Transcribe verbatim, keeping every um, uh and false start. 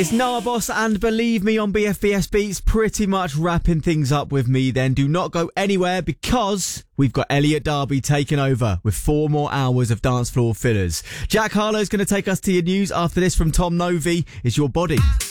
It's Noah Boss and Believe Me on B F B S Beats, pretty much wrapping things up with me then. Do not go anywhere because we've got Elliot Darby taking over with four more hours of dance floor fillers. Jack Harlow's going to take us to your news after this from Tom Novi. Is Your Body.